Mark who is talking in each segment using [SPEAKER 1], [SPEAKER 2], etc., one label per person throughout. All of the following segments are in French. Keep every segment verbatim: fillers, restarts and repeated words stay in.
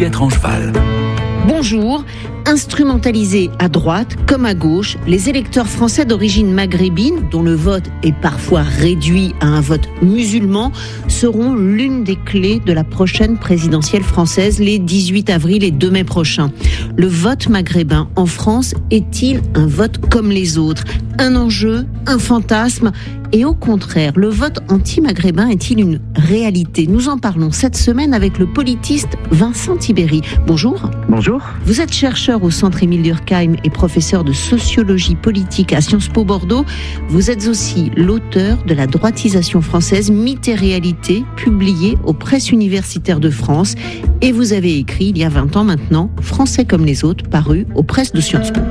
[SPEAKER 1] Juliette Rangeval.
[SPEAKER 2] Bonjour. Instrumentalisés à droite comme à gauche, les électeurs français d'origine maghrébine, dont le vote est parfois réduit à un vote musulman, seront l'une des clés de la prochaine présidentielle française les dix-huit avril et deux mai prochains. Le vote maghrébin en France est-il un vote comme les autres ? Un enjeu, un fantasme ? Et au contraire, le vote anti-maghrébin est-il une réalité ? Nous en parlons cette semaine avec le politiste Vincent Tibéri. Bonjour.
[SPEAKER 3] Bonjour.
[SPEAKER 2] Vous êtes chercheur au Centre Émile Durkheim et professeur de sociologie politique à Sciences Po Bordeaux. Vous êtes aussi l'auteur de La droitisation française, mythe et réalité, publié aux presses universitaires de France. Et vous avez écrit, il y a vingt ans maintenant, Français comme les autres, paru aux presses de Sciences Po.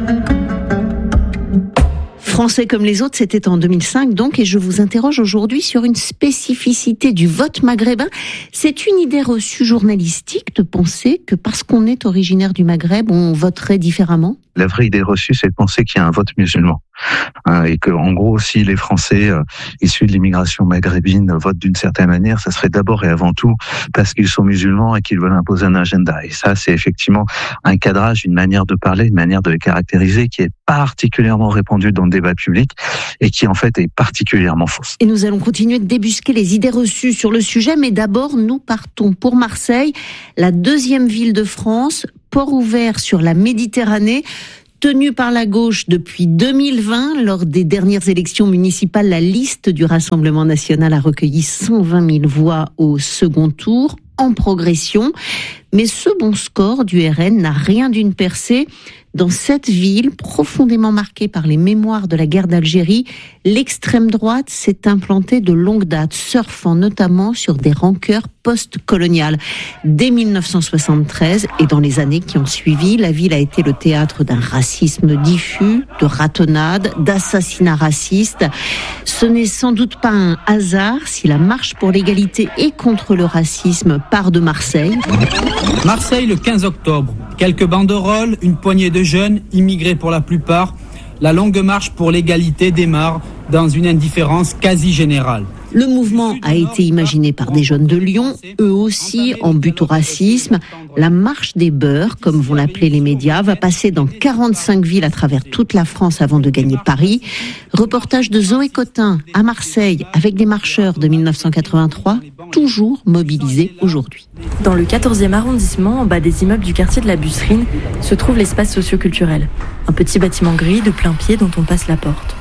[SPEAKER 2] Français comme les autres, c'était en deux mille cinq donc, et je vous interroge aujourd'hui sur une spécificité du vote maghrébin. C'est une idée reçue journalistique de penser que parce qu'on est originaire du Maghreb, on voterait différemment ?
[SPEAKER 3] La vraie idée reçue, c'est de penser qu'il y a un vote musulman. Hein, et que, en gros, si les Français euh, issus de l'immigration maghrébine votent d'une certaine manière, ça serait d'abord et avant tout parce qu'ils sont musulmans et qu'ils veulent imposer un agenda. Et ça, c'est effectivement un cadrage, une manière de parler, une manière de les caractériser qui est particulièrement répandue dans le débat public et qui, en fait, est particulièrement fausse.
[SPEAKER 2] Et nous allons continuer de débusquer les idées reçues sur le sujet, mais d'abord, nous partons pour Marseille, la deuxième ville de France, port ouvert sur la Méditerranée, tenue par la gauche depuis deux mille vingt. Lors des dernières élections municipales, la liste du Rassemblement national a recueilli cent vingt mille voix au second tour, en progression. Mais ce bon score du R N n'a rien d'une percée. Dans cette ville, profondément marquée par les mémoires de la guerre d'Algérie, l'extrême droite s'est implantée de longue date, surfant notamment sur des rancœurs post-coloniales. Dès mille neuf cent soixante-treize et dans les années qui ont suivi, la ville a été le théâtre d'un racisme diffus, de ratonnades, d'assassinats racistes. Ce n'est sans doute pas un hasard si la marche pour l'égalité et contre le racisme part de Marseille.
[SPEAKER 4] Marseille, le quinze octobre. Quelques banderoles, une poignée de jeunes, immigrés pour la plupart. La longue marche pour l'égalité démarre dans une indifférence quasi générale.
[SPEAKER 2] Le mouvement a été imaginé par des jeunes de Lyon, eux aussi en butte au racisme. La marche des beurs, comme vont l'appeler les médias, va passer dans quarante-cinq villes à travers toute la France avant de gagner Paris. Reportage de Zoé Cotin à Marseille avec des marcheurs de mille neuf cent quatre-vingt-trois, toujours mobilisés aujourd'hui.
[SPEAKER 5] Dans le quatorzième arrondissement, en bas des immeubles du quartier de la Busserine, se trouve l'espace socio-culturel. Un petit bâtiment gris de plein pied dont on passe la porte.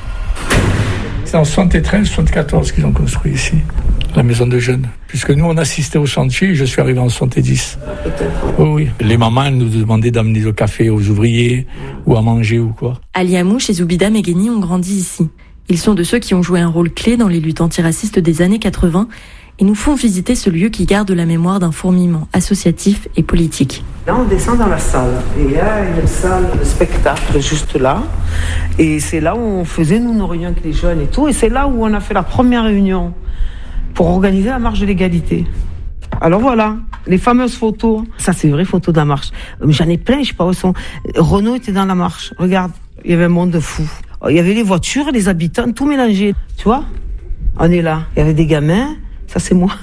[SPEAKER 6] C'est en soixante-treize soixante-quatorze qu'ils ont construit ici, la maison de jeunes. Puisque nous, on assistait au chantier, je suis arrivé en soixante-dix. Oh oui, les mamans nous demandaient d'amener le café aux ouvriers, ou à manger ou quoi.
[SPEAKER 5] Ali Amouche et Zoubida Megheni ont grandi ici. Ils sont de ceux qui ont joué un rôle clé dans les luttes antiracistes des années quatre-vingts et nous font visiter ce lieu qui garde la mémoire d'un fourmillement associatif et politique.
[SPEAKER 7] Là, on descend dans la salle. Et il y a une salle de spectacle juste là. Et c'est là où on faisait, nous, nos réunions avec les jeunes et tout. Et c'est là où on a fait la première réunion pour organiser la marche de l'égalité. Alors voilà, les fameuses photos. Ça, c'est une vraie photo de la marche. J'en ai plein, je sais pas où sont. Renaud était dans la marche. Regarde, il y avait un monde de fous. Il y avait les voitures, les habitants, tout mélangé. Tu vois ? On est là. Il y avait des gamins. Ça, c'est moi.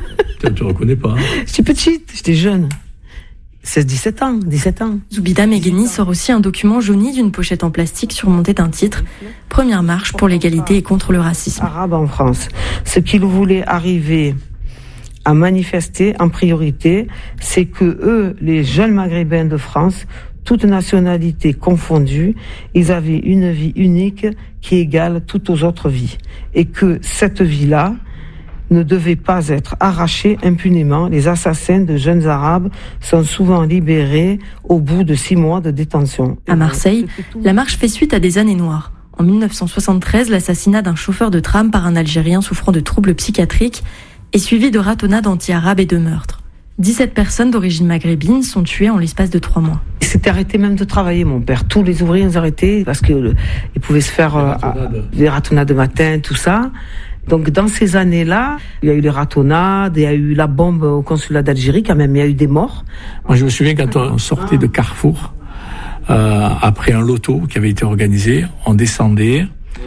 [SPEAKER 6] Tu ne reconnais pas. Hein.
[SPEAKER 7] J'étais petite, j'étais jeune. seize dix-sept ans, dix-sept ans.
[SPEAKER 5] Zoubida Megheni sort aussi un document jauni d'une pochette en plastique surmonté d'un titre « Première marche pour l'égalité et contre le racisme ».
[SPEAKER 7] Arabe en France. Ce qu'ils voulaient arriver à manifester en priorité, c'est que eux, les jeunes maghrébins de France, toutes nationalités confondues, ils avaient une vie unique qui égale toutes aux autres vies. Et que cette vie-là ne devait pas être arrachée impunément. Les assassins de jeunes Arabes sont souvent libérés au bout de six mois de détention.
[SPEAKER 5] À Marseille, la marche fait suite à des années noires. En mille neuf cent soixante-treize, l'assassinat d'un chauffeur de tram par un Algérien souffrant de troubles psychiatriques est suivi de ratonnades anti-arabes et de meurtres. dix-sept personnes d'origine maghrébine sont tuées en l'espace de trois mois.
[SPEAKER 7] Il s'était arrêté même de travailler, mon père. Tous les ouvriers ont arrêté parce qu'ils pouvaient se faire euh, des ratonnades de matin, tout ça. Donc dans ces années-là, il y a eu les ratonnades, il y a eu la bombe au consulat d'Algérie, quand même, il y a eu des morts.
[SPEAKER 6] Moi je me souviens quand on sortait de Carrefour, euh, après un loto qui avait été organisé, on descendait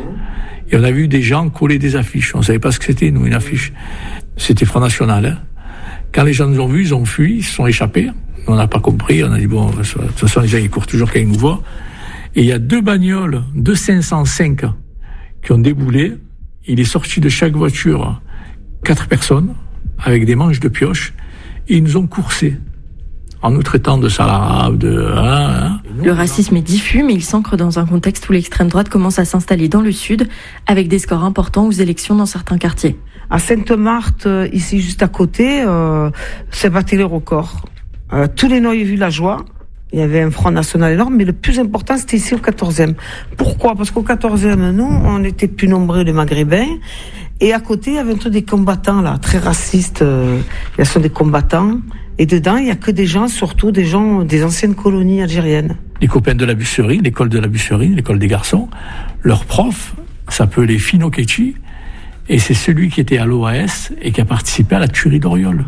[SPEAKER 6] et on a vu des gens coller des affiches. On ne savait pas ce que c'était, nous, une affiche. C'était Front National. Hein. Quand les gens nous ont vus, ils ont fui, ils se sont échappés. On n'a pas compris, on a dit bon, de toute façon les gens ils courent toujours quand ils nous voient. Et il y a deux bagnoles de cinq cent cinq qui ont déboulé. Il est sorti de chaque voiture quatre personnes avec des manches de pioche et ils nous ont coursés en nous traitant de salarabe, de... Hein, hein.
[SPEAKER 5] Le racisme est diffus, mais il s'ancre dans un contexte où l'extrême droite commence à s'installer dans le sud, avec des scores importants aux élections dans certains quartiers.
[SPEAKER 7] À Sainte-Marthe, ici juste à côté, euh, c'est battu les records. Euh, tous les noyaux villageois, il y avait un Front National énorme, mais le plus important, c'était ici au quatorzième. Pourquoi ? Parce qu'au quatorzième, nous, on était plus nombreux les Maghrébins, et à côté, il y avait un truc des combattants, là, très racistes. Euh, il y a des combattants. Et dedans, il n'y a que des gens, surtout des gens des anciennes colonies algériennes.
[SPEAKER 6] Les copains de la Busserie, l'école de la Busserie, l'école des garçons, leur prof s'appelait Fino Ketchi, et c'est celui qui était à l'O A S et qui a participé à la tuerie d'Oriol.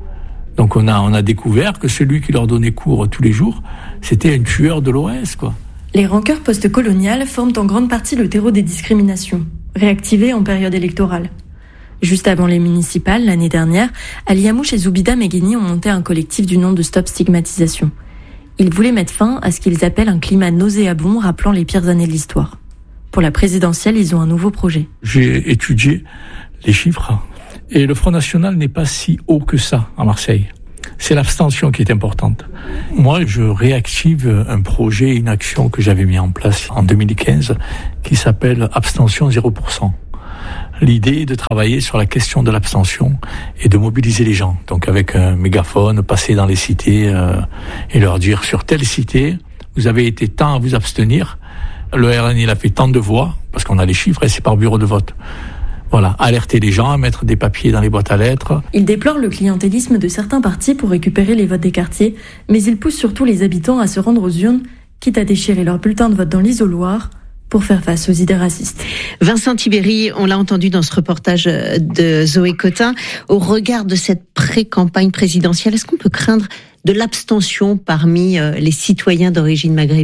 [SPEAKER 6] Donc on a, on a découvert que celui qui leur donnait cours tous les jours, c'était un tueur de l'O A S, quoi.
[SPEAKER 5] Les rancœurs post-coloniales forment en grande partie le terreau des discriminations, réactivées en période électorale. Juste avant les municipales, l'année dernière, Ali Hamouche et Zoubida Megheni ont monté un collectif du nom de Stop Stigmatisation. Ils voulaient mettre fin à ce qu'ils appellent un climat nauséabond rappelant les pires années de l'histoire. Pour la présidentielle, ils ont un nouveau projet.
[SPEAKER 6] J'ai étudié les chiffres et le Front National n'est pas si haut que ça à Marseille. C'est l'abstention qui est importante. Moi, je réactive un projet, une action que j'avais mis en place en deux mille quinze qui s'appelle Abstention zéro pour cent. L'idée est de travailler sur la question de l'abstention et de mobiliser les gens. Donc avec un mégaphone, passer dans les cités euh, et leur dire sur telle cité, vous avez été tant à vous abstenir. Le R N il a fait tant de voix, parce qu'on a les chiffres et c'est par bureau de vote. Voilà, alerter les gens, mettre des papiers dans les boîtes à lettres.
[SPEAKER 5] Il déplore le clientélisme de certains partis pour récupérer les votes des quartiers, mais il pousse surtout les habitants à se rendre aux urnes, quitte à déchirer leur bulletin de vote dans l'isoloir, pour faire face aux idées racistes.
[SPEAKER 2] Vincent Tibéri, on l'a entendu dans ce reportage de Zoé Cotin, au regard de cette pré-campagne présidentielle, est-ce qu'on peut craindre de l'abstention parmi les citoyens d'origine maghrébine ?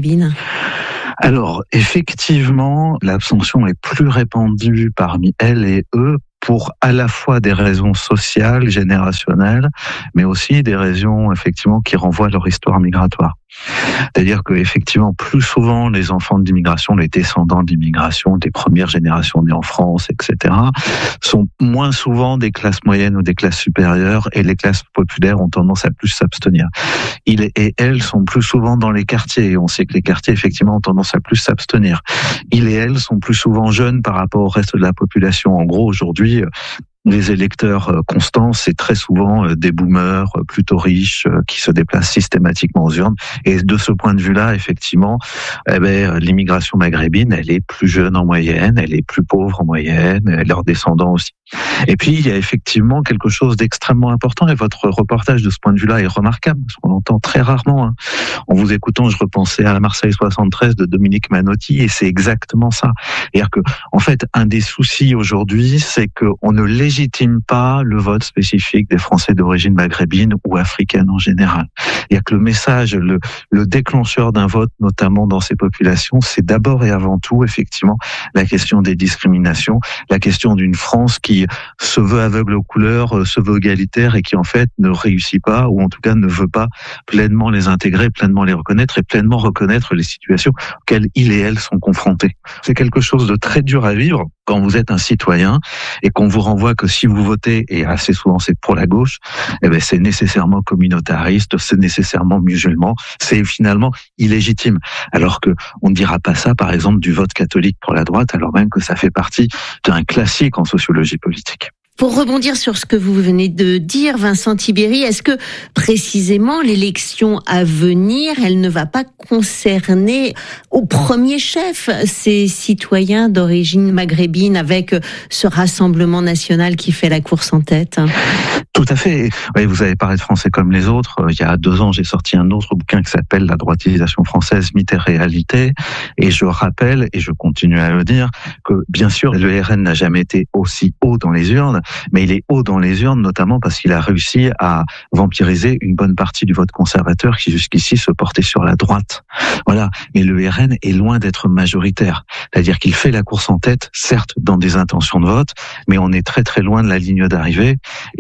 [SPEAKER 3] Alors, effectivement, l'abstention est plus répandue parmi elles et eux pour à la fois des raisons sociales, générationnelles, mais aussi des raisons effectivement qui renvoient à leur histoire migratoire. C'est-à-dire que effectivement, plus souvent, les enfants de l'immigration, les descendants de l'immigration, des premières générations nées en France, et cetera, sont moins souvent des classes moyennes ou des classes supérieures, et les classes populaires ont tendance à plus s'abstenir. Ils et elles sont plus souvent dans les quartiers, et on sait que les quartiers effectivement ont tendance à plus s'abstenir. Ils et elles sont plus souvent jeunes par rapport au reste de la population. En gros, aujourd'hui, les électeurs constants, c'est très souvent des boomers plutôt riches qui se déplacent systématiquement aux urnes. Et de ce point de vue-là, effectivement, eh ben, l'immigration maghrébine, elle est plus jeune en moyenne, elle est plus pauvre en moyenne, leurs descendants aussi. Et puis, il y a effectivement quelque chose d'extrêmement important, et votre reportage de ce point de vue-là est remarquable, parce qu'on l'entend très rarement. Hein. En vous écoutant, je repensais à la Marseille soixante-treize de Dominique Manotti, et c'est exactement ça. C'est-à-dire que, en fait, un des soucis aujourd'hui, c'est qu'on ne légitime pas le vote spécifique des Français d'origine maghrébine ou africaine en général. Il y a que le message, le, le déclencheur d'un vote, notamment dans ces populations, c'est d'abord et avant tout, effectivement, la question des discriminations, la question d'une France qui se veut aveugle aux couleurs, se veut égalitaire et qui en fait ne réussit pas, ou en tout cas ne veut pas pleinement les intégrer, pleinement les reconnaître et pleinement reconnaître les situations auxquelles ils et elles sont confrontés. C'est quelque chose de très dur à vivre quand vous êtes un citoyen et qu'on vous renvoie que si vous votez, et assez souvent c'est pour la gauche, eh ben c'est nécessairement communautariste, c'est nécessairement musulman, c'est finalement illégitime. Alors que on ne dira pas ça, par exemple, du vote catholique pour la droite, alors même que ça fait partie d'un classique en sociologie politique.
[SPEAKER 2] Pour rebondir sur ce que vous venez de dire, Vincent Tibéri, est-ce que précisément l'élection à venir, elle ne va pas concerner au premier chef ces citoyens d'origine maghrébine avec ce Rassemblement national qui fait la course en tête ?
[SPEAKER 3] Tout à fait. Oui, vous avez parlé de Français comme les autres. Il y a deux ans, j'ai sorti un autre bouquin qui s'appelle La droitisation française, mythe et réalité. Et je rappelle, et je continue à le dire, que bien sûr, le R N n'a jamais été aussi haut dans les urnes, mais il est haut dans les urnes notamment parce qu'il a réussi à vampiriser une bonne partie du vote conservateur qui jusqu'ici se portait sur la droite. Voilà. Mais le R N est loin d'être majoritaire. C'est-à-dire qu'il fait la course en tête, certes, dans des intentions de vote, mais on est très très loin de la ligne d'arrivée. Et euh,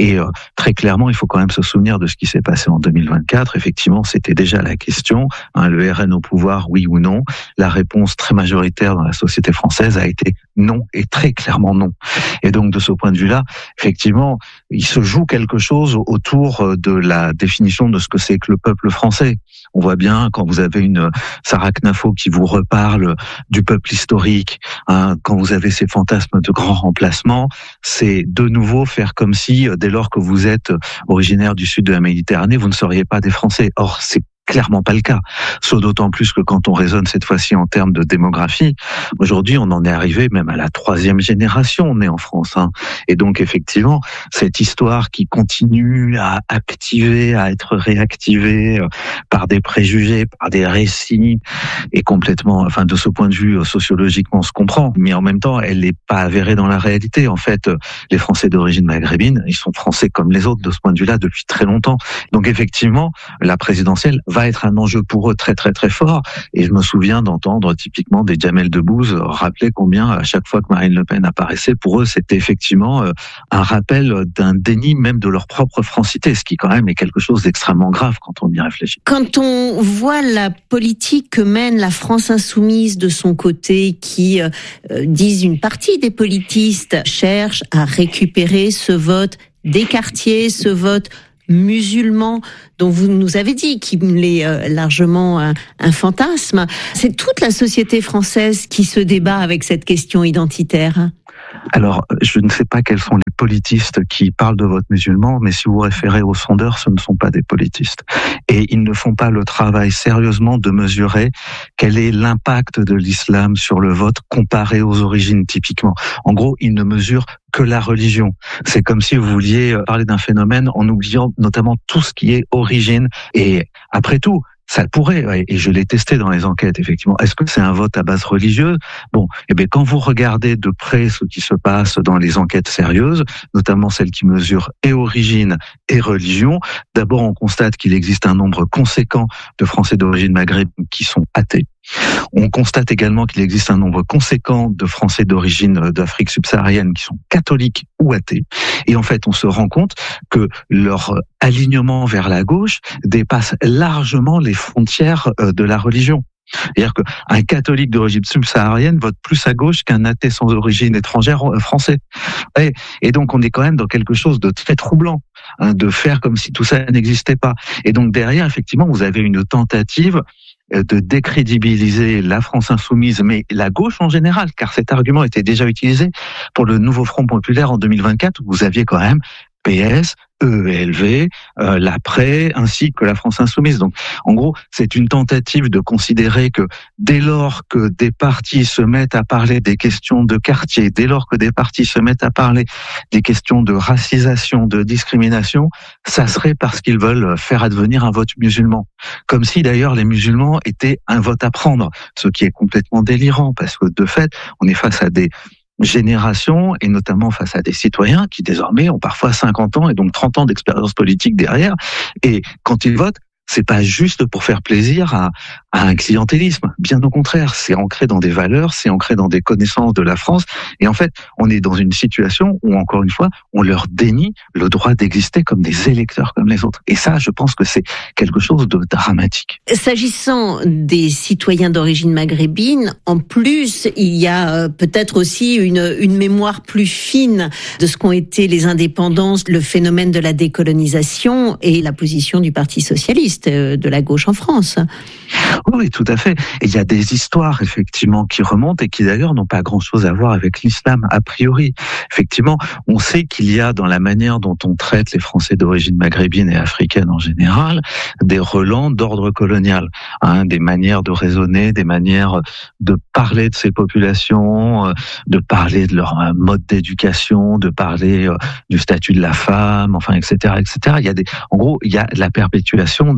[SPEAKER 3] très clairement, il faut quand même se souvenir de ce qui s'est passé en deux mille vingt-quatre. Effectivement, c'était déjà la question, hein, le R N au pouvoir, oui ou non. La réponse très majoritaire dans la société française a été non, et très clairement non. Et donc, de ce point de vue-là, effectivement, il se joue quelque chose autour de la définition de ce que c'est que le peuple français. On voit bien quand vous avez une Sarah Knafo qui vous reparle du peuple historique, hein, quand vous avez ces fantasmes de grand remplacement, c'est de nouveau faire comme si, dès lors que vous êtes originaire du sud de la Méditerranée, vous ne seriez pas des Français. Or, c'est clairement pas le cas. Sauf d'autant plus que quand on raisonne cette fois-ci en termes de démographie, aujourd'hui on en est arrivé même à la troisième génération née en France. Hein. Et donc effectivement, cette histoire qui continue à activer, à être réactivée euh, par des préjugés, par des récits, est complètement, enfin de ce point de vue sociologiquement on se comprend, mais en même temps elle n'est pas avérée dans la réalité. En fait, les Français d'origine maghrébine, ils sont français comme les autres de ce point de vue-là depuis très longtemps. Donc effectivement, la présidentielle va être un enjeu pour eux très très très fort. Et je me souviens d'entendre typiquement des Jamel Debbouze rappeler combien à chaque fois que Marine Le Pen apparaissait, pour eux c'était effectivement un rappel d'un déni même de leur propre francité, ce qui quand même est quelque chose d'extrêmement grave quand on y réfléchit.
[SPEAKER 2] Quand on voit la politique que mène la France insoumise de son côté, qui euh, disent une partie des politistes cherchent à récupérer ce vote des quartiers, ce vote musulman dont vous nous avez dit qu'il est euh, largement un, un fantasme. C'est toute la société française qui se débat avec cette question identitaire.
[SPEAKER 3] Alors, je ne sais pas quels sont les politistes qui parlent de vote musulman, mais si vous vous référez aux sondeurs, ce ne sont pas des politistes. Et ils ne font pas le travail sérieusement de mesurer quel est l'impact de l'islam sur le vote comparé aux origines typiquement. En gros, ils ne mesurent que la religion. C'est comme si vous vouliez parler d'un phénomène en oubliant notamment tout ce qui est origine. Et après tout, ça pourrait, et je l'ai testé dans les enquêtes, effectivement. Est-ce que c'est un vote à base religieuse ? Bon, eh bien, quand vous regardez de près ce qui se passe dans les enquêtes sérieuses, notamment celles qui mesurent et origine et religion, d'abord, on constate qu'il existe un nombre conséquent de Français d'origine maghrébine qui sont athées. On constate également qu'il existe un nombre conséquent de Français d'origine d'Afrique subsaharienne qui sont catholiques ou athées. Et en fait, on se rend compte que leur alignement vers la gauche dépasse largement les frontières de la religion. C'est-à-dire qu'un catholique d'origine subsaharienne vote plus à gauche qu'un athée sans origine étrangère français. Et, et donc, on est quand même dans quelque chose de très troublant, hein, de faire comme si tout ça n'existait pas. Et donc, derrière, effectivement, vous avez une tentative de décrédibiliser la France insoumise, mais la gauche en général, car cet argument était déjà utilisé pour le nouveau Front populaire en deux mille vingt-quatre, où vous aviez quand même P S, E L V, euh, l'Après, ainsi que la France insoumise. Donc, en gros, c'est une tentative de considérer que dès lors que des partis se mettent à parler des questions de quartier, dès lors que des partis se mettent à parler des questions de racisation, de discrimination, ça serait parce qu'ils veulent faire advenir un vote musulman. Comme si d'ailleurs les musulmans étaient un vote à prendre, ce qui est complètement délirant, parce que de fait, on est face à des génération, et notamment face à des citoyens qui désormais ont parfois cinquante ans et donc trente ans d'expérience politique derrière. Et quand ils votent, c'est pas juste pour faire plaisir à, à un clientélisme. Bien au contraire, c'est ancré dans des valeurs, c'est ancré dans des connaissances de la France. Et en fait, on est dans une situation où, encore une fois, on leur dénie le droit d'exister comme des électeurs comme les autres. Et ça, je pense que c'est quelque chose de dramatique.
[SPEAKER 2] S'agissant des citoyens d'origine maghrébine, en plus, il y a peut-être aussi une, une mémoire plus fine de ce qu'ont été les indépendances, le phénomène de la décolonisation et la position du Parti socialiste, de la gauche en France.
[SPEAKER 3] Oui, tout à fait. Et il y a des histoires, effectivement, qui remontent et qui, d'ailleurs, n'ont pas grand-chose à voir avec l'islam, a priori. Effectivement, on sait qu'il y a, dans la manière dont on traite les Français d'origine maghrébine et africaine en général, des relents d'ordre colonial, hein, des manières de raisonner, des manières de parler de ces populations, de parler de leur mode d'éducation, de parler du statut de la femme, enfin, et cetera, et cetera. Il y a des, en gros, il y a la perpétuation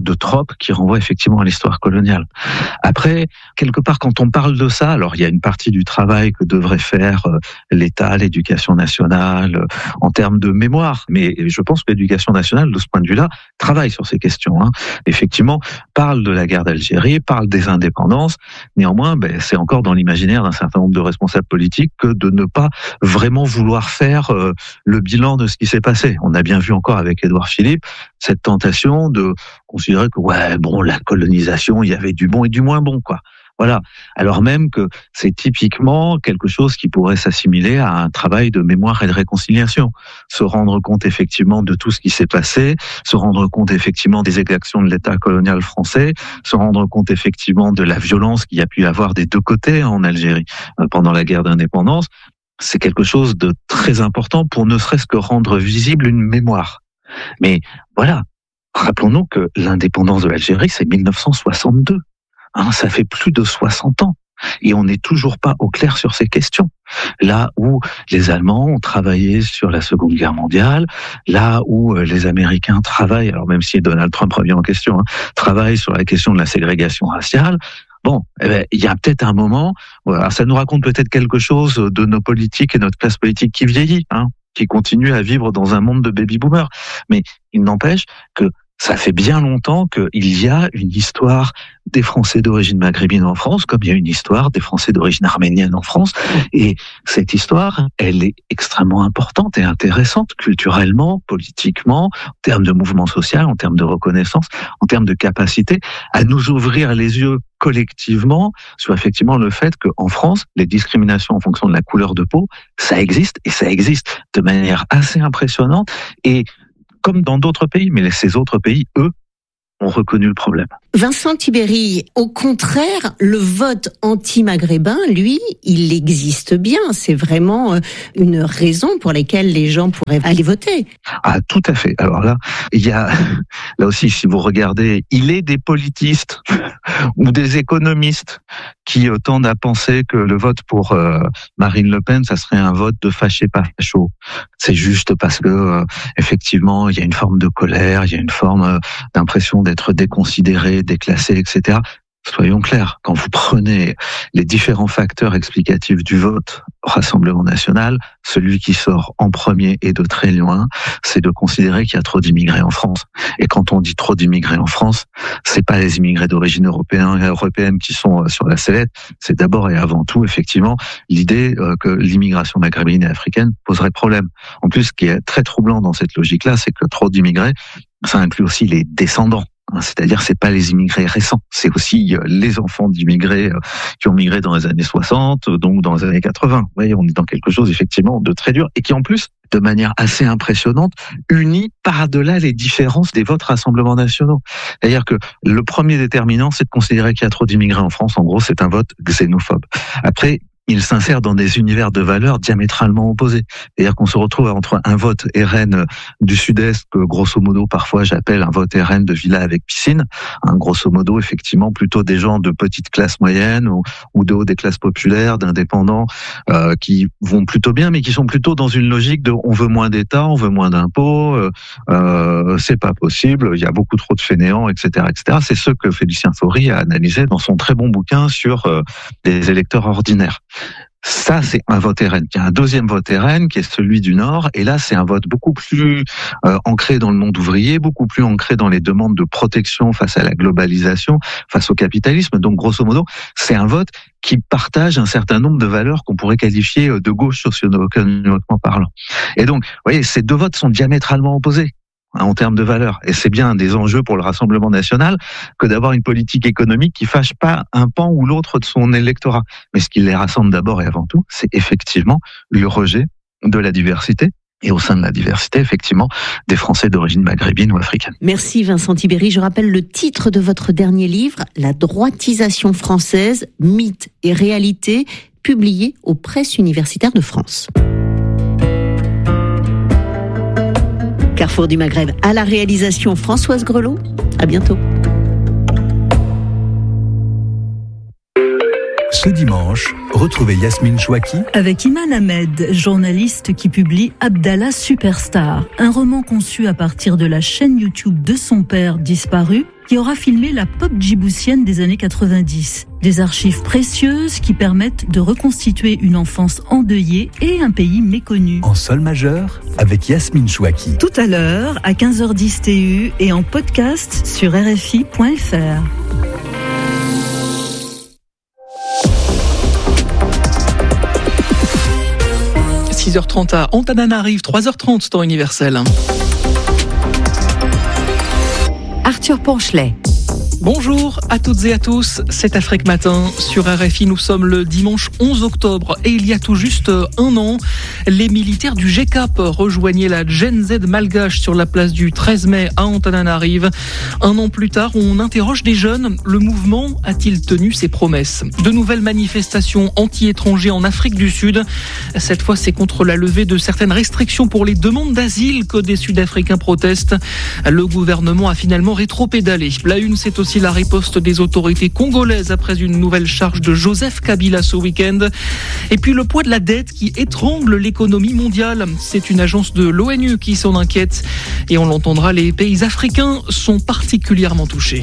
[SPEAKER 3] de tropes qui renvoient effectivement à l'histoire coloniale. Après, quelque part, quand on parle de ça, alors il y a une partie du travail que devrait faire l'État, l'éducation nationale, en termes de mémoire, mais je pense que l'éducation nationale, de ce point de vue-là, travaille sur ces questions. Hein. Effectivement, parle de la guerre d'Algérie, parle des indépendances. Néanmoins, ben, c'est encore dans l'imaginaire d'un certain nombre de responsables politiques que de ne pas vraiment vouloir faire euh, le bilan de ce qui s'est passé. On a bien vu encore avec Édouard Philippe cette tentation de considérer que ouais, bon, la colonisation, il y avait du bon et du moins bon, quoi. Voilà. Alors même que c'est typiquement quelque chose qui pourrait s'assimiler à un travail de mémoire et de réconciliation. Se rendre compte effectivement de tout ce qui s'est passé, se rendre compte effectivement des exactions de l'État colonial français, se rendre compte effectivement de la violence qu'il y a pu y avoir des deux côtés en Algérie pendant la guerre d'indépendance. C'est quelque chose de très important pour ne serait-ce que rendre visible une mémoire. Mais voilà, rappelons-nous que l'indépendance de l'Algérie, c'est mille neuf cent soixante-deux. Hein, ça fait plus de soixante ans. Et on n'est toujours pas au clair sur ces questions. Là où les Allemands ont travaillé sur la Seconde Guerre mondiale, là où les Américains travaillent, alors même si Donald Trump revient en question, hein, travaillent sur la question de la ségrégation raciale, bon, eh ben, il y a peut-être un moment, voilà, ça nous raconte peut-être quelque chose de nos politiques et notre classe politique qui vieillit, hein, qui continue à vivre dans un monde de baby-boomers. Mais il n'empêche que ça fait bien longtemps qu'il y a une histoire des Français d'origine maghrébine en France, comme il y a une histoire des Français d'origine arménienne en France. Et cette histoire, elle est extrêmement importante et intéressante culturellement, politiquement, en termes de mouvement social, en termes de reconnaissance, en termes de capacité à nous ouvrir les yeux collectivement sur effectivement le fait qu'en France, les discriminations en fonction de la couleur de peau, ça existe et ça existe de manière assez impressionnante et comme dans d'autres pays, mais ces autres pays, eux, ont reconnu le problème.
[SPEAKER 2] Vincent Tibéri, au contraire, le vote anti-maghrébin, lui, il existe bien. C'est vraiment une raison pour laquelle les gens pourraient aller voter.
[SPEAKER 3] Ah, tout à fait. Alors là, il y a, là aussi, si vous regardez, il est des politistes ou des économistes qui tendent à penser que le vote pour euh, Marine Le Pen, ça serait un vote de fâché pas facho. C'est juste parce que, euh, effectivement, il y a une forme de colère, il y a une forme euh, d'impression d'être déconsidéré, déclassé, et cetera. Soyons clairs, quand vous prenez les différents facteurs explicatifs du vote au Rassemblement national, celui qui sort en premier et de très loin, c'est de considérer qu'il y a trop d'immigrés en France. Et quand on dit trop d'immigrés en France, c'est pas les immigrés d'origine européenne, européenne qui sont sur la sellette, c'est d'abord et avant tout, effectivement, l'idée que l'immigration maghrébine et africaine poserait problème. En plus, ce qui est très troublant dans cette logique-là, c'est que trop d'immigrés, ça inclut aussi les descendants. C'est-à-dire, c'est pas les immigrés récents, c'est aussi les enfants d'immigrés qui ont migré dans les années soixante, donc dans les années quatre-vingts. Vous voyez, on est dans quelque chose, effectivement, de très dur et qui, en plus, de manière assez impressionnante, unit par-delà les différences des votes rassemblements nationaux. C'est-à-dire que le premier déterminant, c'est de considérer qu'il y a trop d'immigrés en France. En gros, c'est un vote xénophobe. Après, il s'insère dans des univers de valeurs diamétralement opposés. C'est-à-dire qu'on se retrouve entre un vote R N du Sud-Est, que grosso modo, parfois j'appelle un vote R N de villa avec piscine, un grosso modo, effectivement, plutôt des gens de petite classe moyenne ou, ou de haut des classes populaires, d'indépendants, euh, qui vont plutôt bien, mais qui sont plutôt dans une logique de on veut moins d'État, on veut moins d'impôts, euh, euh, c'est pas possible, il y a beaucoup trop de fainéants, et cetera, et cetera. C'est ce que Félicien Faury a analysé dans son très bon bouquin sur euh, les électeurs ordinaires. Ça, c'est un vote R N. Il y a un deuxième vote R N qui est celui du Nord. Et là, c'est un vote beaucoup plus euh, ancré dans le monde ouvrier, beaucoup plus ancré dans les demandes de protection face à la globalisation, face au capitalisme. Donc, grosso modo, c'est un vote qui partage un certain nombre de valeurs qu'on pourrait qualifier de gauche socio-économiquement parlant. Et donc, vous voyez, ces deux votes sont diamétralement opposés en termes de valeurs. Et c'est bien un des enjeux pour le Rassemblement national que d'avoir une politique économique qui fâche pas un pan ou l'autre de son électorat. Mais ce qui les rassemble d'abord et avant tout, c'est effectivement le rejet de la diversité. Et au sein de la diversité, effectivement, des Français d'origine maghrébine ou africaine.
[SPEAKER 2] Merci Vincent Tibéri. Je rappelle le titre de votre dernier livre, La droitisation française, mythe et réalité, publié aux Presses universitaires de France. Carrefour du Maghreb, à la réalisation Françoise Grelot. À bientôt.
[SPEAKER 1] Ce dimanche, retrouvez Yasmine Chouaki
[SPEAKER 8] avec Iman Ahmed, journaliste qui publie Abdallah Superstar, un roman conçu à partir de la chaîne YouTube de son père disparu qui aura filmé la pop djiboutienne des années quatre-vingt-dix. Des archives précieuses qui permettent de reconstituer une enfance endeuillée et un pays méconnu.
[SPEAKER 1] En sol majeur, avec Yasmine Chouaki.
[SPEAKER 8] Tout à l'heure, à quinze heures dix T U et en podcast sur R F I point F R.
[SPEAKER 9] six heures trente à Antananarive, trois heures trente temps universel.
[SPEAKER 10] Arthur Ponchelet.
[SPEAKER 9] Bonjour à toutes et à tous, c'est Afrique Matin. Sur R F I, nous sommes le dimanche onze octobre et il y a tout juste un an, les militaires du G C A P rejoignaient la Gen Z malgache sur la place du treize mai à Antananarive. Un an plus tard, on interroge des jeunes. Le mouvement a-t-il tenu ses promesses ? De nouvelles manifestations anti-étrangers en Afrique du Sud. Cette fois, c'est contre la levée de certaines restrictions pour les demandes d'asile que des Sud-Africains protestent. Le gouvernement a finalement rétropédalé. La une, c'est aussi la riposte des autorités congolaises après une nouvelle charge de Joseph Kabila ce week-end. Et puis le poids de la dette qui étrangle l'économie mondiale. C'est une agence de l'ONU qui s'en inquiète. Et on l'entendra, les pays africains sont particulièrement touchés.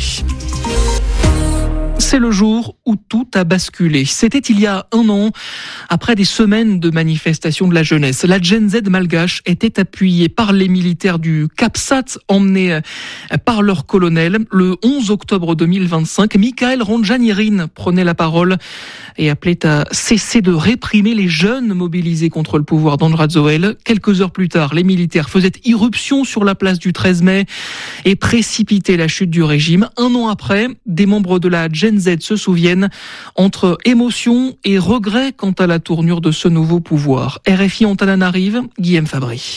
[SPEAKER 9] C'est le jour où tout a basculé. C'était il y a un an, après des semaines de manifestations de la jeunesse. La Gen Z malgache était appuyée par les militaires du CAPSAT, emmenés par leur colonel. Le onze octobre deux mille vingt-cinq, Michael Randjanirin prenait la parole et appelait à cesser de réprimer les jeunes mobilisés contre le pouvoir d'Andradzoel. Quelques heures plus tard, les militaires faisaient irruption sur la place du treize mai et précipitaient la chute du régime. Un an après, des membres de la Gen Z se souviennent, entre émotion et regret quant à la tournure de ce nouveau pouvoir. R F I Antananarive, Guillaume Fabry.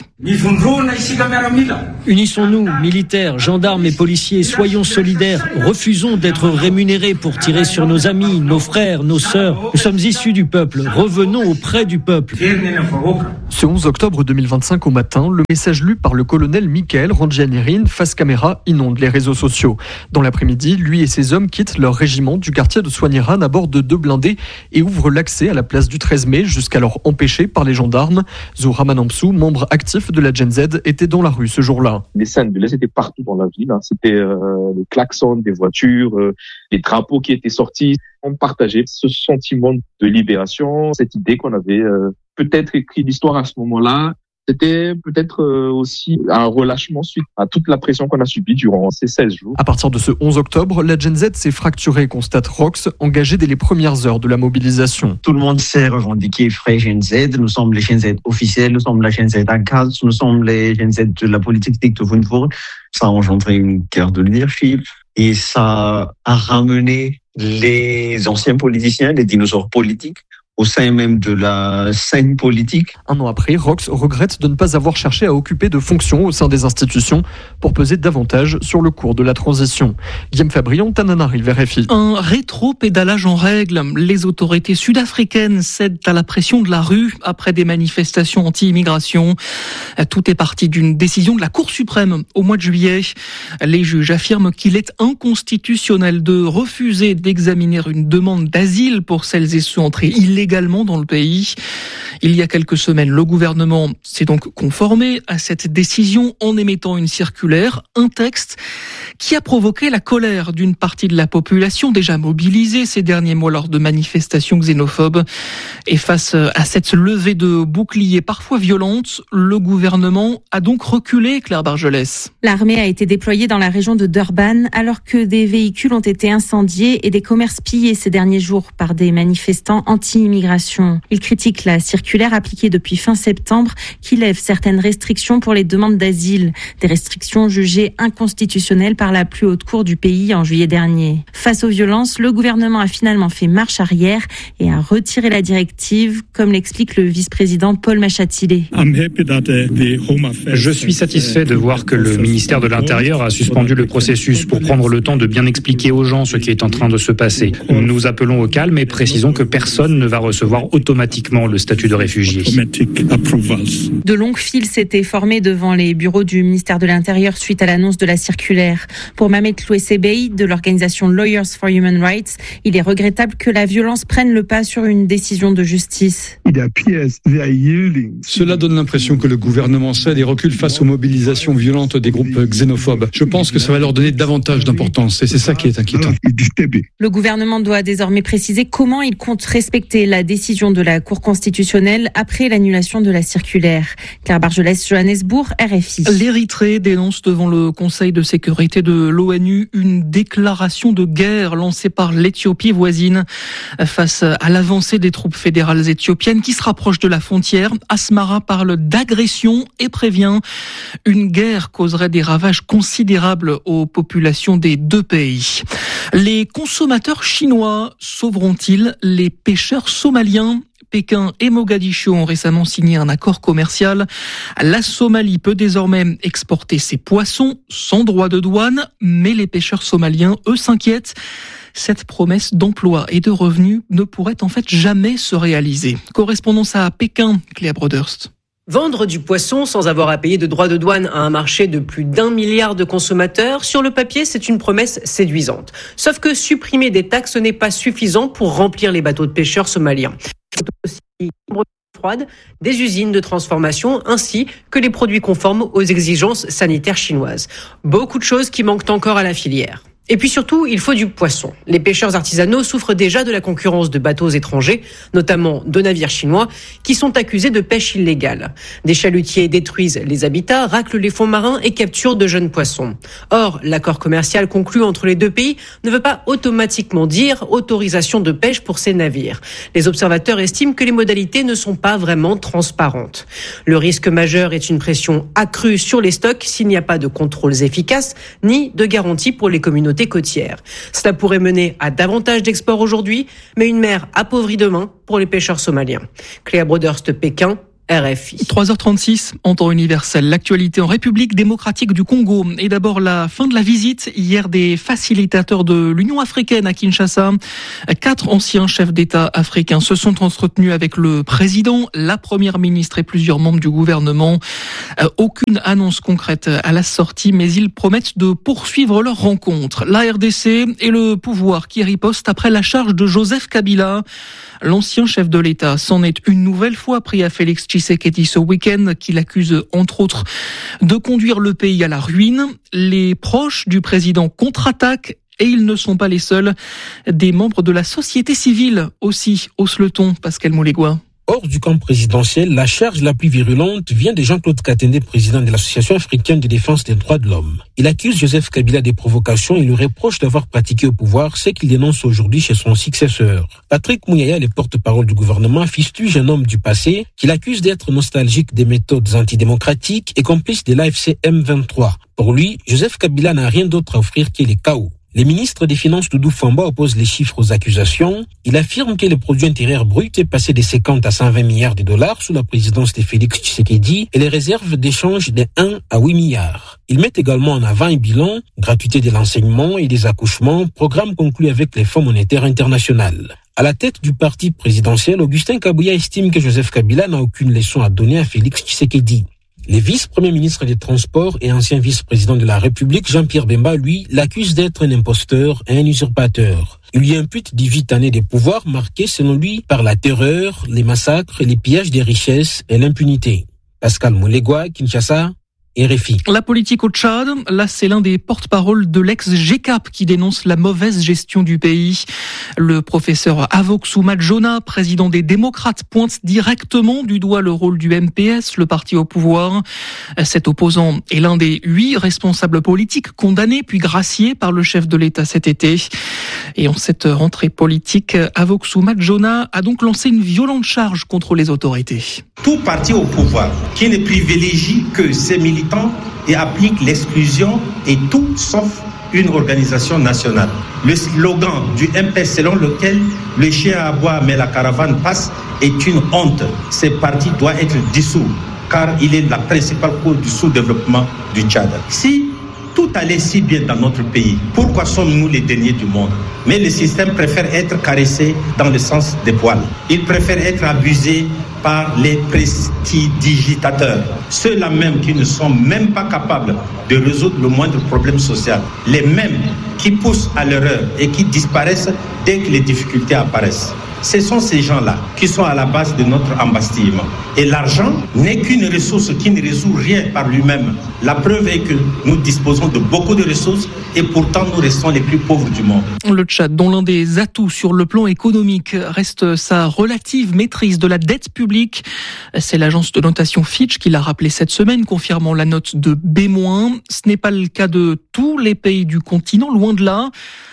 [SPEAKER 11] Unissons-nous, militaires, gendarmes et policiers, soyons solidaires, refusons d'être rémunérés pour tirer sur nos amis, nos frères, nos sœurs. Nous sommes issus du peuple, revenons auprès du peuple.
[SPEAKER 12] Ce onze octobre deux mille vingt-cinq au matin, le message lu par le colonel Michael Randjanirin face caméra inonde les réseaux sociaux. Dans l'après-midi, lui et ses hommes quittent leur régiment du quartier de Soigniran à bord de deux blindés et ouvrent l'accès à la place du treize mai, jusqu'alors empêché par les gendarmes. Zoura Manampsou, membre actif de la Gen Z, était dans la rue ce jour-là.
[SPEAKER 13] Les scènes de l'Est étaient partout dans la ville. Hein. C'était euh, le klaxon des voitures, euh, les drapeaux qui étaient sortis. On partageait ce sentiment de libération, cette idée qu'on avait euh, peut-être écrit l'histoire à ce moment-là. C'était peut-être aussi un relâchement suite à toute la pression qu'on a subie durant ces seize jours.
[SPEAKER 12] À partir de ce onze octobre, la Gen Z s'est fracturée, constate Rox, engagée dès les premières heures de la mobilisation.
[SPEAKER 14] Tout le monde s'est revendiqué frère Gen Z. Nous sommes les Gen Z officiels, nous sommes la Gen Z à Gaz, nous sommes les Gen Z de la politique de Wundwurm. Ça a engendré une guerre de leadership et ça a ramené les anciens politiciens, les dinosaures politiques, au sein même de la scène politique.
[SPEAKER 12] Un an après, Rox regrette de ne pas avoir cherché à occuper de fonctions au sein des institutions pour peser davantage sur le cours de la transition. Guillaume Fabry, Antananarive, R F I.
[SPEAKER 9] Un rétro-pédalage en règle. Les autorités sud-africaines cèdent à la pression de la rue après des manifestations anti-immigration. Tout est parti d'une décision de la Cour suprême au mois de juillet. Les juges affirment qu'il est inconstitutionnel de refuser d'examiner une demande d'asile pour celles et ceux entrés illégalement également dans le pays. Il y a quelques semaines, le gouvernement s'est donc conformé à cette décision en émettant une circulaire, un texte qui a provoqué la colère d'une partie de la population déjà mobilisée ces derniers mois lors de manifestations xénophobes. Et face à cette levée de boucliers parfois violente, le gouvernement a donc reculé, Claire Bargelès.
[SPEAKER 15] L'armée a été déployée dans la région de Durban alors que des véhicules ont été incendiés et des commerces pillés ces derniers jours par des manifestants anti-immigration. Il critique la circulaire appliquée depuis fin septembre qui lève certaines restrictions pour les demandes d'asile, des restrictions jugées inconstitutionnelles par la plus haute cour du pays en juillet dernier. Face aux violences, le gouvernement a finalement fait marche arrière et a retiré la directive, comme l'explique le vice-président Paul Machatilé.
[SPEAKER 16] Je suis satisfait de voir que le ministère de l'Intérieur a suspendu le processus pour prendre le temps de bien expliquer aux gens ce qui est en train de se passer. Nous appelons au calme et précisons que personne ne va recevoir automatiquement le statut de réfugié.
[SPEAKER 15] De longues files s'étaient formées devant les bureaux du ministère de l'Intérieur suite à l'annonce de la circulaire. Pour Mamet Louessebei de l'organisation Lawyers for Human Rights, il est regrettable que la violence prenne le pas sur une décision de justice.
[SPEAKER 17] Cela donne l'impression que le gouvernement cède et recule face aux mobilisations violentes des groupes xénophobes. Je pense que ça va leur donner davantage d'importance et c'est ça qui est inquiétant.
[SPEAKER 15] Le gouvernement doit désormais préciser comment il compte respecter la décision de la Cour constitutionnelle après l'annulation de la circulaire. Claire Bargelès, Johannesburg, R F I.
[SPEAKER 9] L'Érythrée dénonce devant le Conseil de sécurité de l'ONU une déclaration de guerre lancée par l'Éthiopie voisine face à l'avancée des troupes fédérales éthiopiennes qui se rapprochent de la frontière. Asmara parle d'agression et prévient une guerre causerait des ravages considérables aux populations des deux pays. Les consommateurs chinois sauveront-ils les pêcheurs somaliens ? Pékin et Mogadiscio ont récemment signé un accord commercial. La Somalie peut désormais exporter ses poissons sans droit de douane, mais les pêcheurs somaliens, eux, s'inquiètent. Cette promesse d'emploi et de revenus ne pourrait en fait jamais se réaliser. Correspondance à Pékin, Cléa Broderst.
[SPEAKER 18] Vendre du poisson sans avoir à payer de droits de douane à un marché de plus d'un milliard de consommateurs, sur le papier, c'est une promesse séduisante. Sauf que supprimer des taxes n'est pas suffisant pour remplir les bateaux de pêcheurs somaliens. C'est aussi froide, des usines de transformation ainsi que les produits conformes aux exigences sanitaires chinoises. Beaucoup de choses qui manquent encore à la filière. Et puis surtout, il faut du poisson. Les pêcheurs artisanaux souffrent déjà de la concurrence de bateaux étrangers, notamment de navires chinois, qui sont accusés de pêche illégale. Des chalutiers détruisent les habitats, raclent les fonds marins et capturent de jeunes poissons. Or, l'accord commercial conclu entre les deux pays ne veut pas automatiquement dire autorisation de pêche pour ces navires. Les observateurs estiment que les modalités ne sont pas vraiment transparentes. Le risque majeur est une pression accrue sur les stocks s'il n'y a pas de contrôles efficaces, ni de garanties pour les communautés côtières. Cela pourrait mener à davantage d'exports aujourd'hui, mais une mer appauvrie demain pour les pêcheurs somaliens. Cléa Broderst, Pékin, R F I.
[SPEAKER 9] trois heures trente-six, en temps universel. L'actualité en République démocratique du Congo. Et d'abord la fin de la visite hier des facilitateurs de l'Union africaine à Kinshasa. Quatre anciens chefs d'État africains se sont entretenus avec le président, la première ministre et plusieurs membres du gouvernement. Aucune annonce concrète à la sortie, mais ils promettent de poursuivre leur rencontre. La R D C et le pouvoir qui riposte après la charge de Joseph Kabila. L'ancien chef de l'État s'en est une nouvelle fois pris à Félix Tshisekedi ce week-end, qui l'accuse entre autres de conduire le pays à la ruine. Les proches du président contre-attaquent et ils ne sont pas les seuls. Des membres de la société civile aussi haussent le ton, Pascal Moulégois.
[SPEAKER 19] Hors du camp présidentiel, la charge la plus virulente vient de Jean-Claude Katende, président de l'Association africaine de défense des droits de l'homme. Il accuse Joseph Kabila des provocations et lui reproche d'avoir pratiqué au pouvoir ce qu'il dénonce aujourd'hui chez son successeur. Patrick Mouyaya, le porte-parole du gouvernement, fustige un homme du passé qu'il accuse d'être nostalgique des méthodes antidémocratiques et complice de l'A F C M vingt-trois. Pour lui, Joseph Kabila n'a rien d'autre à offrir que le chaos. Le ministre des Finances Doudou Famba oppose les chiffres aux accusations. Il affirme que le produit intérieur brut est passé de cinquante à cent vingt milliards de dollars sous la présidence de Félix Tshisekedi et les réserves d'échange de un à huit milliards. Il met également en avant un bilan, gratuité de l'enseignement et des accouchements, programme conclu avec les Fonds monétaires internationaux. À la tête du parti présidentiel, Augustin Kabouya estime que Joseph Kabila n'a aucune leçon à donner à Félix Tshisekedi. Le vice-premier ministre des Transports et ancien vice-président de la République, Jean-Pierre Bemba, lui, l'accuse d'être un imposteur et un usurpateur. Il lui impute dix-huit années de pouvoir marquées, selon lui, par la terreur, les massacres, les pillages des richesses et l'impunité. Pascal Moulégois, Kinshasa, R F I.
[SPEAKER 9] La politique au Tchad, là c'est l'un des porte-paroles de l'ex-G C A P qui dénonce la mauvaise gestion du pays. Le professeur Avoxou Madjona, président des démocrates, pointe directement du doigt le rôle du M P S, le parti au pouvoir. Cet opposant est l'un des huit responsables politiques condamnés puis graciés par le chef de l'État cet été. Et en cette rentrée politique, Avoxou Madjona a donc lancé une violente charge contre les autorités.
[SPEAKER 20] Tout parti au pouvoir qui ne privilégie que ses militants et applique l'exclusion et tout sauf une organisation nationale. Le slogan du M P S selon lequel le chien aboie mais la caravane passe est une honte. Ce parti doit être dissous car il est la principale cause du sous-développement du Tchad. Si tout allait si bien dans notre pays. Pourquoi sommes-nous les derniers du monde? Mais le système préfère être caressé dans le sens des poils. Il préfère être abusé par les prestidigitateurs, ceux-là même qui ne sont même pas capables de résoudre le moindre problème social, les mêmes qui poussent à l'erreur et qui disparaissent dès que les difficultés apparaissent. Ce sont ces gens-là qui sont à la base de notre embastillement. Et l'argent n'est qu'une ressource qui ne résout rien par lui-même. La preuve est que nous disposons de beaucoup de ressources et pourtant nous restons les plus pauvres du monde.
[SPEAKER 9] Le Tchad, dont l'un des atouts sur le plan économique reste sa relative maîtrise de la dette publique. C'est l'agence de notation Fitch qui l'a rappelé cette semaine, confirmant la note de B-. Ce n'est pas le cas de tous les pays du continent, loin de là.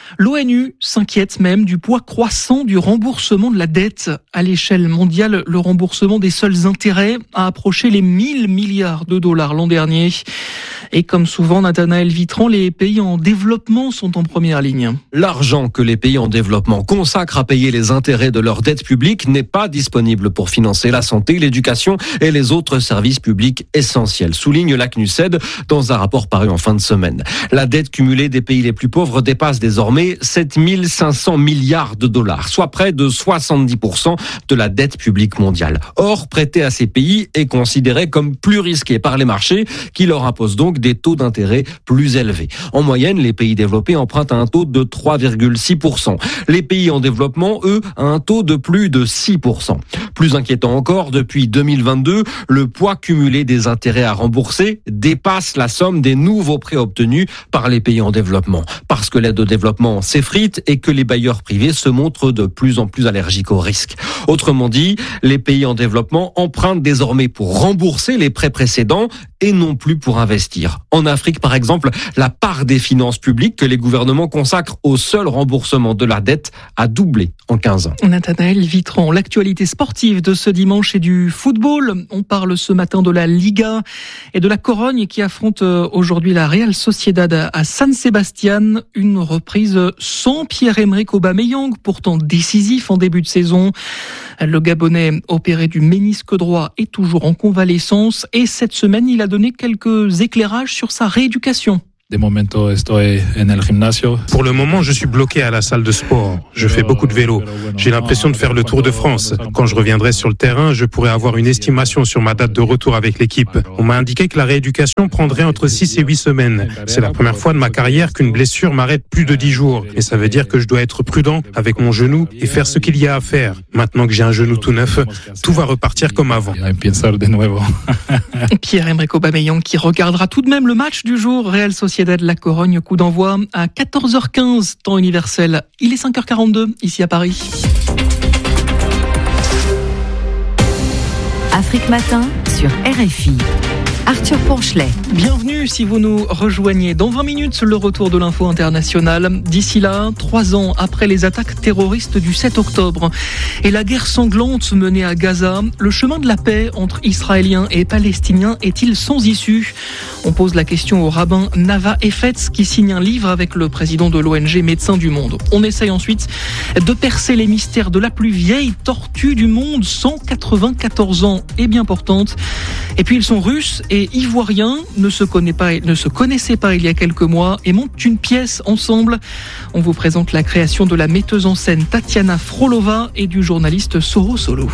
[SPEAKER 9] L'ONU s'inquiète même du poids croissant du remboursement de la dette. À l'échelle mondiale, le remboursement des seuls intérêts a approché les mille milliards de dollars l'an dernier. Et comme souvent, Nathanaël Vitran, les pays en développement sont en première ligne.
[SPEAKER 21] L'argent que les pays en développement consacrent à payer les intérêts de leur dette publique n'est pas disponible pour financer la santé, l'éducation et les autres services publics essentiels, souligne l'A C N U S E D dans un rapport paru en fin de semaine. La dette cumulée des pays les plus pauvres dépasse désormais sept mille cinq cents milliards de dollars, soit près de soixante-dix pour cent de la dette publique mondiale. Or, prêter à ces pays est considéré comme plus risqué par les marchés qui leur imposent donc des taux d'intérêt plus élevés. En moyenne, les pays développés empruntent à un taux de trois virgule six pour cent. Les pays en développement, eux, à un taux de plus de six pour cent. Plus inquiétant encore, depuis deux mille vingt-deux, le poids cumulé des intérêts à rembourser dépasse la somme des nouveaux prêts obtenus par les pays en développement. Parce que l'aide au développement s'effrite et que les bailleurs privés se montrent de plus en plus allergiques au risque. Autrement dit, les pays en développement empruntent désormais pour rembourser les prêts précédents et non plus pour investir. En Afrique, par exemple, la part des finances publiques que les gouvernements consacrent au seul remboursement de la dette a doublé en quinze ans.
[SPEAKER 9] Nathanaël Vitran, l'actualité sportive de ce dimanche et du football. On parle ce matin de la Liga et de la Corogne qui affronte aujourd'hui la Real Sociedad à San Sebastián. Une reprise sans Pierre-Emerick Aubameyang, pourtant décisif en début de saison. Le Gabonais opéré du ménisque droit est toujours en convalescence et cette semaine, il a donné quelques éclairages sur sa rééducation.
[SPEAKER 16] Pour le moment, je suis bloqué à la salle de sport. Je fais beaucoup de vélo. J'ai l'impression de faire le Tour de France. Quand je reviendrai sur le terrain, je pourrai avoir une estimation sur ma date de retour avec l'équipe. On m'a indiqué que la rééducation prendrait entre six et huit semaines. C'est la première fois de ma carrière qu'une blessure m'arrête plus de dix jours. Et ça veut dire que je dois être prudent avec mon genou et faire ce qu'il y a à faire. Maintenant que j'ai un genou tout neuf, tout va repartir comme avant.
[SPEAKER 9] Pierre-Emerick Aubameyang qui regardera tout de même le match du jour. Real Sociedad de la Corogne, coup d'envoi à quatorze heures quinze, temps universel. Il est cinq heures quarante-deux, ici à Paris.
[SPEAKER 10] Afrique Matin sur R F I. Arthur Ponchelet.
[SPEAKER 9] Bienvenue si vous nous rejoignez. Dans vingt minutes, le retour de l'info internationale. D'ici là, trois ans après les attaques terroristes du sept octobre et la guerre sanglante menée à Gaza, le chemin de la paix entre Israéliens et Palestiniens est-il sans issue? On pose la question au rabbin Nava Efetz qui signe un livre avec le président de l'O N G Médecins du Monde. On essaye ensuite de percer les mystères de la plus vieille tortue du monde, cent quatre-vingt-quatorze ans et bien portante. Et puis ils sont russes et ivoiriens, ne se, connaît pas, ne se connaissaient pas il y a quelques mois et montent une pièce ensemble. On vous présente la création de la metteuse en scène Tatiana Frolova et du journaliste Soro Solo.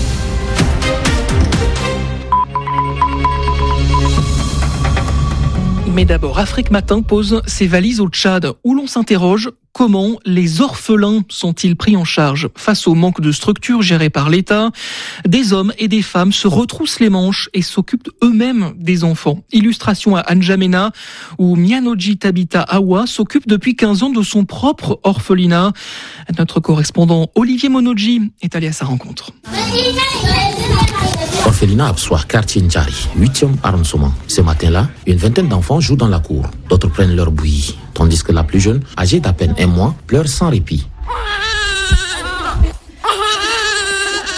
[SPEAKER 9] Mais d'abord, Afrique Matin pose ses valises au Tchad, où l'on s'interroge comment les orphelins sont-ils pris en charge face au manque de structures gérées par l'État. Des hommes et des femmes se retroussent les manches et s'occupent eux-mêmes des enfants. Illustration à N'Djamena, où Mianoji Tabita Awa s'occupe depuis quinze ans de son propre orphelinat. Notre correspondant Olivier Monoji est allé à sa rencontre.
[SPEAKER 22] Orphelinat Absoir, quartier Ndjari, huitième arrondissement. Ce matin-là, une vingtaine d'enfants jouent dans la cour. D'autres prennent leur bouillie, tandis que la plus jeune, âgée d'à peine un mois, pleure sans répit.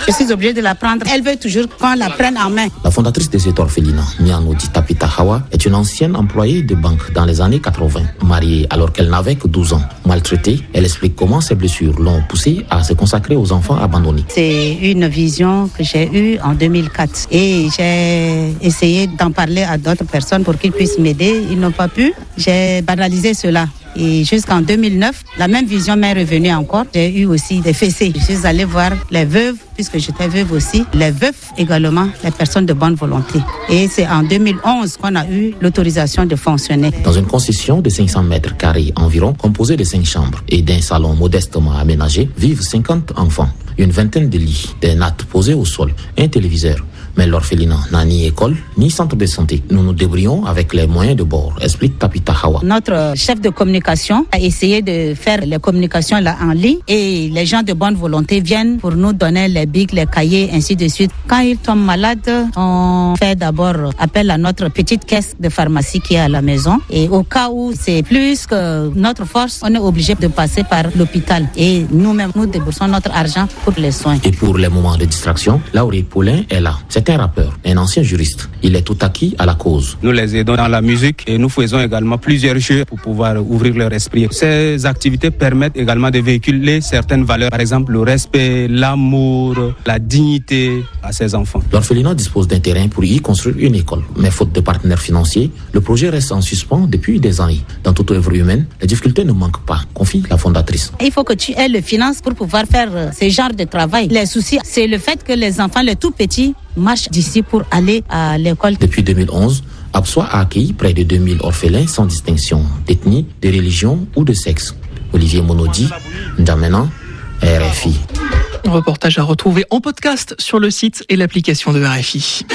[SPEAKER 4] Je suis obligée de la prendre. Elle veut toujours qu'on la prenne en main.
[SPEAKER 22] La fondatrice de cet orphelinat, Mianoudi Tapita Hawa, est une ancienne employée de banque dans les années quatre-vingts. Mariée alors qu'elle n'avait que douze ans. Maltraitée, elle explique comment ses blessures l'ont poussée à se consacrer aux enfants abandonnés.
[SPEAKER 4] C'est une vision que j'ai eue en deux mille quatre et j'ai essayé d'en parler à d'autres personnes pour qu'ils puissent m'aider. Ils n'ont pas pu. J'ai banalisé cela. Et jusqu'en deux mille neuf, la même vision m'est revenue encore. J'ai eu aussi des fessées. Je suis allée voir les veuves, puisque j'étais veuve aussi, les veufs également, les personnes de bonne volonté. Et c'est en deux mille onze qu'on a eu l'autorisation de fonctionner.
[SPEAKER 22] Dans une concession de cinq cents mètres carrés environ, composée de cinq chambres et d'un salon modestement aménagé, vivent cinquante enfants, une vingtaine de lits, des nattes posées au sol, un téléviseur. Mais l'orphelinat n'a ni école, ni centre de santé. Nous nous débrouillons avec les moyens de bord, explique Tapita Hawa.
[SPEAKER 4] Notre chef de communication a essayé de faire les communications là en ligne et les gens de bonne volonté viennent pour nous donner les bics, les cahiers, ainsi de suite. Quand ils tombent malades, on fait d'abord appel à notre petite caisse de pharmacie qui est à la maison. Et au cas où c'est plus que notre force, on est obligé de passer par l'hôpital. Et nous-mêmes, nous déboursons notre argent pour les soins.
[SPEAKER 22] Et pour les moments de distraction, Laurie Paulin est là. C'est un rappeur, un ancien juriste. Il est tout acquis à la cause.
[SPEAKER 7] Nous les aidons dans la musique et nous faisons également plusieurs jeux pour pouvoir ouvrir leur esprit. Ces activités permettent également de véhiculer certaines valeurs, par exemple le respect, l'amour, la dignité à ces enfants.
[SPEAKER 22] L'orphelinat dispose d'un terrain pour y construire une école. Mais faute de partenaires financiers, le projet reste en suspens depuis des années. Dans toute œuvre humaine, les difficultés ne manquent pas, confie la fondatrice.
[SPEAKER 4] Il faut que tu aies le finance pour pouvoir faire ce genre de travail. Les soucis, c'est le fait que les enfants, les tout petits, marchent d'ici pour aller à l'école.
[SPEAKER 22] Depuis deux mille onze, Absoi a accueilli près de deux mille orphelins sans distinction d'ethnie, de religion ou de sexe. Olivier Monodi, N'Djamena, R F I.
[SPEAKER 9] Un reportage à retrouver en podcast sur le site et l'application de R F I.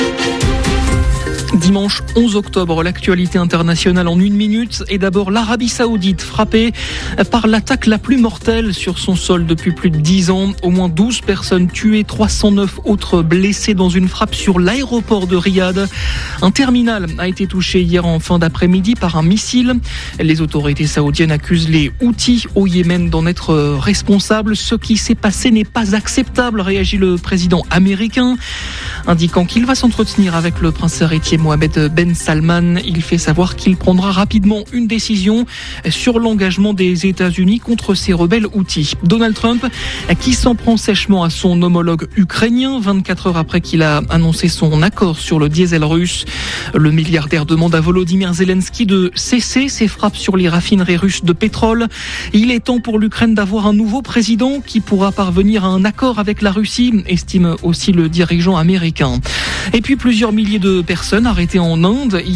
[SPEAKER 9] Dimanche onze octobre, l'actualité internationale en une minute. Et d'abord l'Arabie Saoudite, frappée par l'attaque la plus mortelle sur son sol depuis plus de dix ans. Au moins douze personnes tuées, trois cent neuf autres blessées dans une frappe sur l'aéroport de Riyad. Un terminal a été touché hier en fin d'après-midi par un missile. Les autorités saoudiennes accusent les Houthis au Yémen d'en être responsables. Ce qui s'est passé n'est pas acceptable, réagit le président américain, indiquant qu'il va s'entretenir avec le prince héritier Mohamed Ben Salman. Il fait savoir qu'il prendra rapidement une décision sur l'engagement des États-Unis contre ces rebelles Houthis. Donald Trump, qui s'en prend sèchement à son homologue ukrainien, vingt-quatre heures après qu'il a annoncé son accord sur le diesel russe. Le milliardaire demande à Volodymyr Zelensky de cesser ses frappes sur les raffineries russes de pétrole. Il est temps pour l'Ukraine d'avoir un nouveau président qui pourra parvenir à un accord avec la Russie, estime aussi le dirigeant américain. Et puis plusieurs milliers de personnes arrêtées en Inde.